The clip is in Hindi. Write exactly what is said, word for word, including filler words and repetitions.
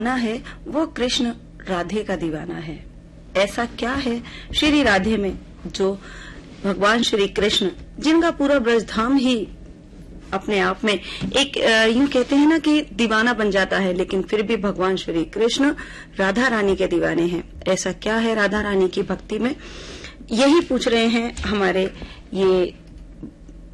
ना है वो कृष्ण राधे का दीवाना है। ऐसा क्या है श्री राधे में जो भगवान श्री कृष्ण, जिनका पूरा ब्रजधाम ही अपने आप में एक यूं कहते हैं ना कि दीवाना बन जाता है, लेकिन फिर भी भगवान श्री कृष्ण राधा रानी के दीवाने हैं। ऐसा क्या है राधा रानी की भक्ति में, यही पूछ रहे हैं हमारे ये